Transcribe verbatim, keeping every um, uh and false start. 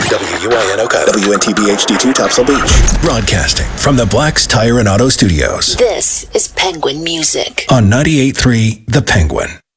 W U I N Oka. W N T B H D two Topsail Beach. Broadcasting from the Black's Tire and Auto Studios. This is Penguin Music. On ninety-eight point three The Penguin.